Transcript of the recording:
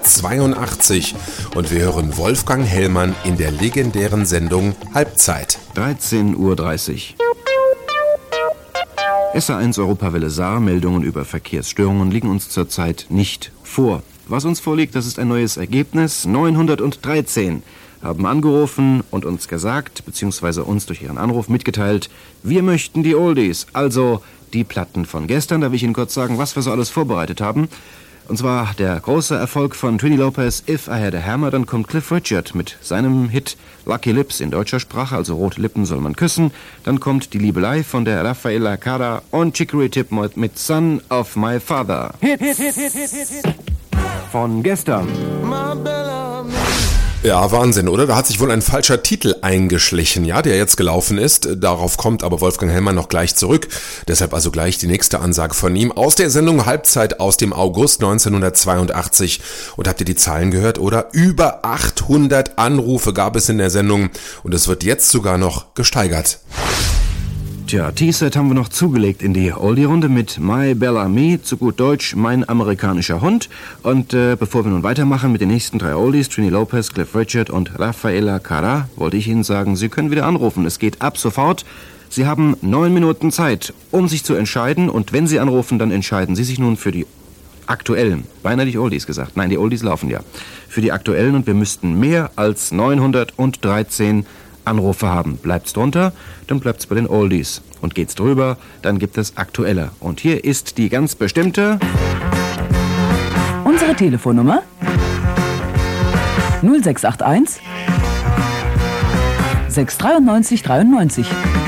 1982 und wir hören Wolfgang Hellmann in der legendären Sendung Halbzeit. 13:30 Uhr. SA1 Europawelle Saar, Meldungen über Verkehrsstörungen liegen uns zurzeit nicht vor. Was uns vorliegt, das ist ein neues Ergebnis. 913 haben angerufen und uns gesagt, beziehungsweise uns durch ihren Anruf mitgeteilt, wir möchten die Oldies, also die Platten von gestern. Da will ich Ihnen kurz sagen, was wir so alles vorbereitet haben. Und zwar der große Erfolg von Trini Lopez, If I Had a Hammer. Dann kommt Cliff Richard mit seinem Hit Lucky Lips in deutscher Sprache, also rote Lippen soll man küssen. Dann kommt Die Liebelei von der Raffaella Cara und Chicory Tip mit Son of My Father. Hit, hit, hit, hit, hit, hit, hit. Von gestern. Ja, Wahnsinn, oder? Da hat sich wohl ein falscher Titel eingeschlichen, ja, der jetzt gelaufen ist. Darauf kommt aber Wolfgang Hellmann noch gleich zurück. Deshalb also gleich die nächste Ansage von ihm aus der Sendung Halbzeit aus dem August 1982. Und habt ihr die Zahlen gehört, oder? Über 800 Anrufe gab es in der Sendung und es wird jetzt sogar noch gesteigert. Tja, T-Set haben wir noch zugelegt in die Oldie-Runde mit My Bella Me, zu gut Deutsch, mein amerikanischer Hund. Und bevor wir nun weitermachen mit den nächsten 3 Oldies, Trini Lopez, Cliff Richard und Raffaella Cara, wollte ich Ihnen sagen, Sie können wieder anrufen. Es geht ab sofort. Sie haben 9 Minuten Zeit, um sich zu entscheiden. Und wenn Sie anrufen, dann entscheiden Sie sich nun für die aktuellen, beinahe nicht Oldies gesagt, nein, die Oldies laufen ja, für die aktuellen. Und wir müssten mehr als 913 Anrufe haben. Bleibt's drunter, dann bleibt's bei den Oldies. Und geht's drüber, dann gibt es aktuelle. Und hier ist die ganz bestimmte... Unsere Telefonnummer 0681 693 93.